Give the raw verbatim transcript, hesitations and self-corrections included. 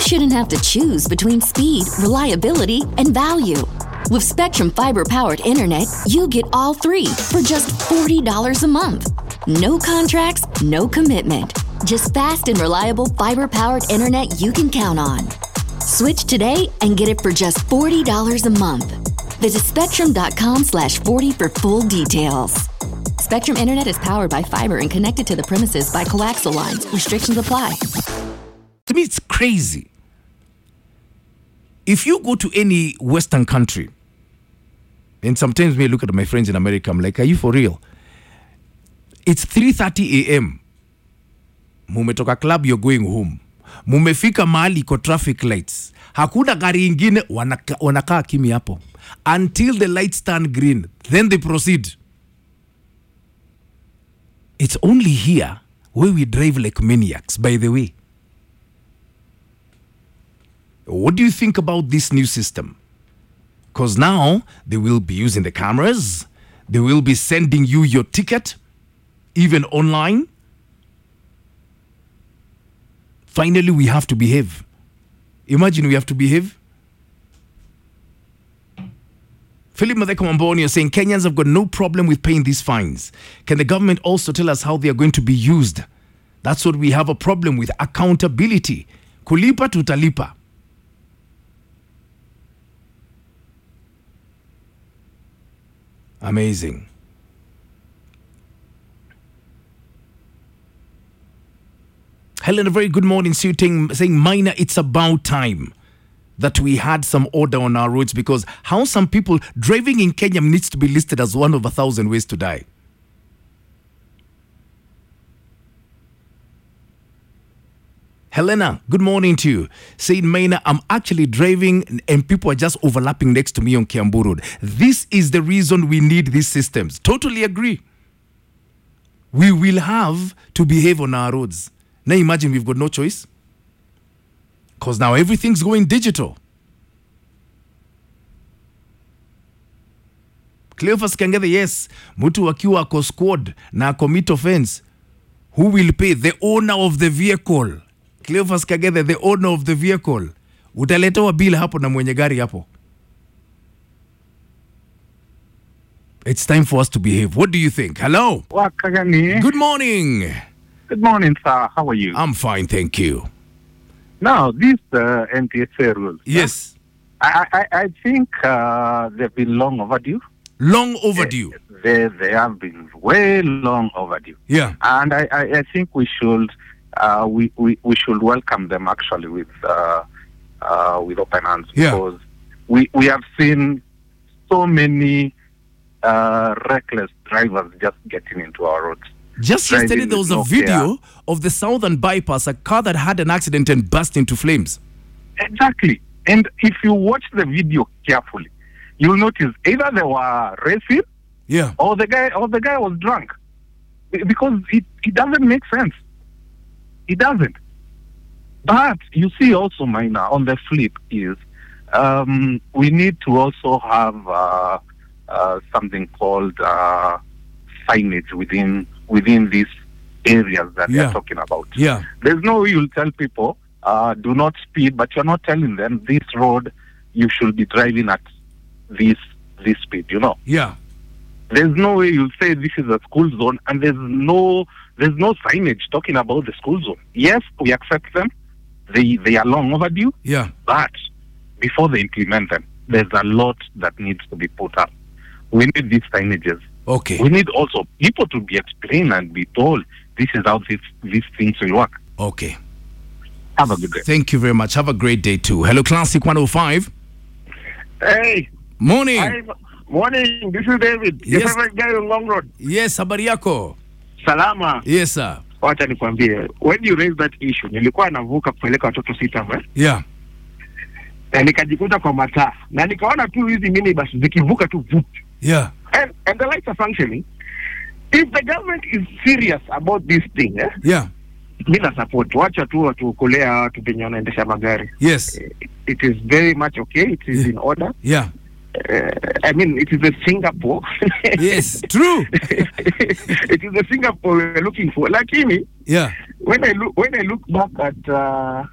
shouldn't have to choose between speed, reliability, and value. With Spectrum Fiber-powered internet, you get all three for just forty dollars a month. No contracts, no commitment. Just fast and reliable fiber-powered internet you can count on. Switch today and get it for just forty dollars a month. Visit spectrum.com slash 40 for full details. Spectrum Internet is powered by fiber and connected to the premises by coaxial lines. Restrictions apply. To me, it's crazy. If you go to any Western country, and sometimes when I look at my friends in America, I'm like, are you for real? It's three thirty a.m. Mumetoka club, you're going home. Mumefika mahali iko traffic lights. Hakuna gari ingine, wanaka, wanakaa kimi hapo. Until the lights turn green, then they proceed. It's only here where we drive like maniacs, by the way. What do you think about this new system? Because now they will be using the cameras. They will be sending you your ticket, even online. Finally, we have to behave. Imagine we have to behave. Philip Madeko Mamboni is saying Kenyans have got no problem with paying these fines. Can the government also tell us how they are going to be used? That's what we have a problem with. Accountability. Kulipa tutalipa. Amazing. Helen, a very good morning, saying, saying, Minor, it's about time that we had some order on our roads, because how some people driving in Kenya needs to be listed as one of a thousand ways to die. Helena, good morning to you. Saying, Maina, I'm actually driving and people are just overlapping next to me on Kiambu Road. This is the reason we need these systems. Totally agree. We will have to behave on our roads. Now imagine we've got no choice. Because now everything's going digital. Cleophas Kangede, yes. Mutu wakiwa ako squad na commit offense. Who will pay? The owner of the vehicle. Cleophas Kangede, the owner of the vehicle. Utaletewa bill hapo na mwenye gari hapo. It's time for us to behave. What do you think? Hello? Wakagani. Good morning. Good morning, sir. How are you? I'm fine, thank you. Now, these uh, N T S A rules. Yes. I, I, I think uh, they've been long overdue. Long overdue. They, they have been way long overdue. Yeah. And I, I, I think we should uh, we, we, we should welcome them actually with uh, uh, with open hands. Yeah. Because we, we have seen so many uh, reckless drivers just getting into our roads. Just Driving yesterday, there was a no video care. of the Southern Bypass, a car that had an accident and burst into flames. Exactly. And if you watch the video carefully, you'll notice either they were racing, Yeah. or the guy or the guy was drunk. Be- Because it, it doesn't make sense. It doesn't. But you see also, Minor, on the flip is um, we need to also have uh, uh, something called uh, signage within within these areas that Yeah. they're talking about. Yeah. There's no way you'll tell people, uh, do not speed, but you're not telling them this road, you should be driving at this this speed, you know. Yeah. There's no way you'll say this is a school zone, and there's no there's no signage talking about the school zone. Yes, we accept them. They they are long overdue, Yeah. but before they implement them, there's a lot that needs to be put up. We need these signages. Okay. We need also people to be explained and be told this is how this, these things will work. Okay. Have a good day. Thank you very much. Have a great day too. Hello, Classic one oh five. Hey, Morning. hi, morning. This is David. Yes. Your favorite guy on Long Road. Yes, habari yako? Salama. Yes, sir. Wacha nikwambie, when you raise that issue, nilikuwa navuka kupeleka watoto sita we, Yeah. na nikajikuta kwa mataa na nikaona tu hizi minibus zikivuka tu vup. Yeah. And, and the lights are functioning. If the government is serious about this thing, eh, Yeah. mina support. Wacha tu watuokolea watu venye wanaendesha magari. Yes. It is very much okay. It is Yeah. in order. Yeah. Uh, I mean, it is a Singapore. Yes. True. It is a Singapore we're looking for. Lakini, Yeah. when I look when I look back at uh,